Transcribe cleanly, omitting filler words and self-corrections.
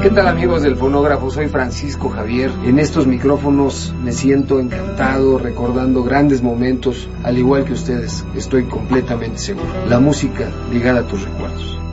¿Qué tal, amigos del fonógrafo? Soy Francisco Javier. En estos micrófonos me siento encantado recordando grandes momentos, al igual que ustedes. Estoy completamente seguro. La música ligada a tus recuerdos.